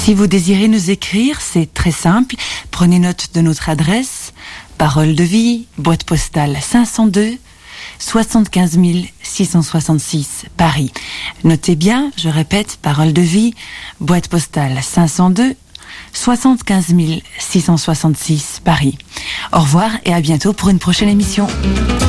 Si vous désirez nous écrire, c'est très simple. Prenez note de notre adresse. Parole de vie, boîte postale 502 75 666 Paris. Notez bien, je répète, Parole de vie, boîte postale 502 75 666 Paris. Au revoir et à bientôt pour une prochaine émission.